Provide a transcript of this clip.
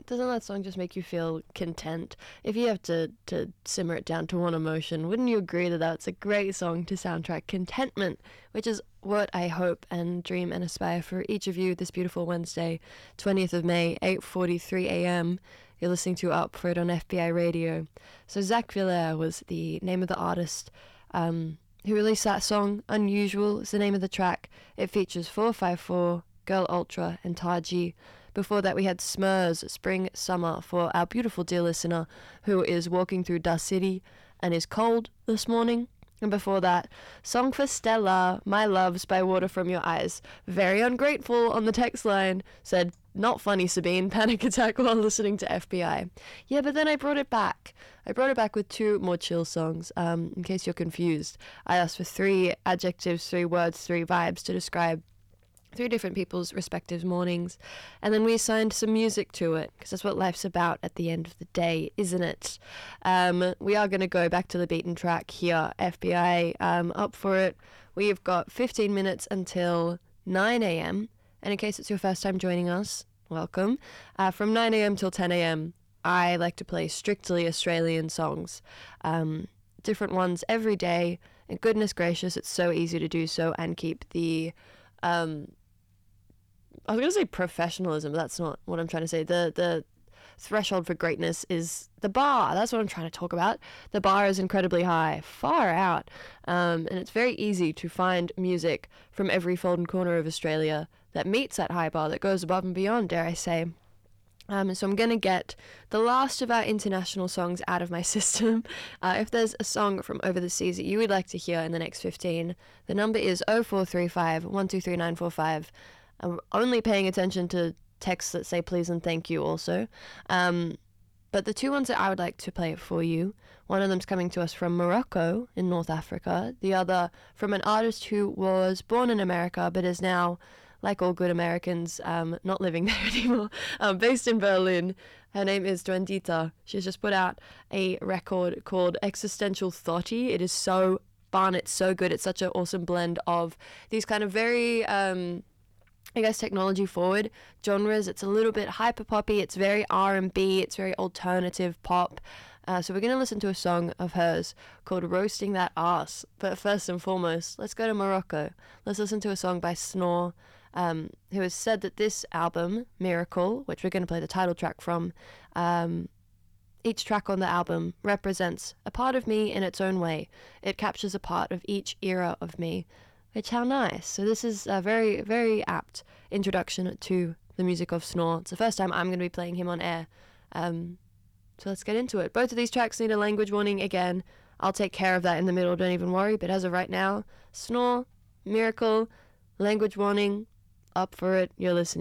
Doesn't that song just make you feel content? If you have to simmer it down to one emotion, wouldn't you agree that that's a great song to soundtrack contentment, which is what I hope and dream and aspire for each of you this beautiful Wednesday, 20th of May, 8:43 a.m. You're listening to Up For It on FBI Radio. So Zach Villere was the name of the artist who released that song. Unusual is the name of the track. It features 454, Girl Ultra, and Taji. Before that, we had Smurs, Spring Summer, for our beautiful dear listener who is walking through Dust City and is cold this morning. And before that, Song for Stella, My Loves by Water From Your Eyes. Very ungrateful on the text line, said, not funny, Sabine, panic attack while listening to FBI. Yeah, but then I brought it back. I brought it back with two more chill songs, in case you're confused. I asked for 3 adjectives, 3 words, 3 vibes to describe 3 different people's respective mornings, and then we assigned some music to it, because that's what life's about at the end of the day, isn't it? We are going to go back to the beaten track here, FBI, Up For It. We've got 15 minutes until 9 a.m, and in case it's your first time joining us, welcome. From 9 a.m. till 10 a.m, I like to play strictly Australian songs, different ones every day, and goodness gracious, it's so easy to do so and keep the I was going to say professionalism, but that's not what I'm trying to say. The threshold for greatness is the bar. That's what I'm trying to talk about. The bar is incredibly high, far out. And it's very easy to find music from every fold and corner of Australia that meets that high bar, that goes above and beyond, dare I say. So I'm going to get the last of our international songs out of my system. If there's a song from over the seas that you would like to hear in the next 15, the number is 0435 123945. I'm only paying attention to texts that say please and thank you also. But the 2 ones that I would like to play for you, one of them's coming to us from Morocco in North Africa, the other from an artist who was born in America but is now, like all good Americans, not living there anymore, based in Berlin. Her name is Duendita. She's just put out a record called Existential Thoughty. It is so fun, it's so good, it's such an awesome blend of these kind of very I guess technology forward genres. It's a little bit hyper poppy, it's very R&B, it's very alternative pop. So we're going to listen to a song of hers called Roasting That Ass. But first and foremost, let's go to Morocco. Let's listen to a song by Snore, who has said that this album, Miracle, which we're going to play the title track from, each track on the album represents a part of me in its own way. It captures a part of each era of me. Which, how nice. So this is a very, very apt introduction to the music of Snore. It's the first time I'm going to be playing him on air. So let's get into it. Both of these tracks need a language warning. Again, I'll take care of that in the middle, don't even worry. But as of right now, Snore, Miracle, language warning, Up For It, you're listening.